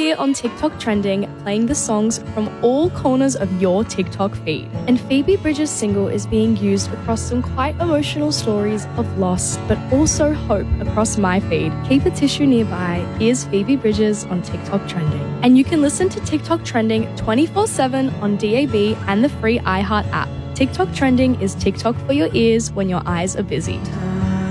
here on TikTok Trending, playing the songs from all corners of your TikTok feed. And Phoebe Bridges' single is being used across some quite emotional stories of loss, but also hope across my feed. Keep a tissue nearby. Here's Phoebe Bridges on TikTok Trending. And you can listen to TikTok Trending 24/7 on DAB and the free iHeart app. TikTok Trending is TikTok for your ears when your eyes are busy.